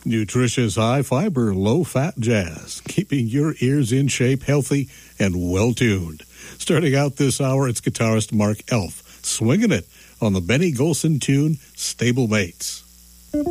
Nutritious, high-fiber, low-fat jazz, keeping your ears in shape, healthy, and well-tuned. Starting out this hour, it's guitarist Mark Elf, swinging it on the Benny Golson tune, Stablemates.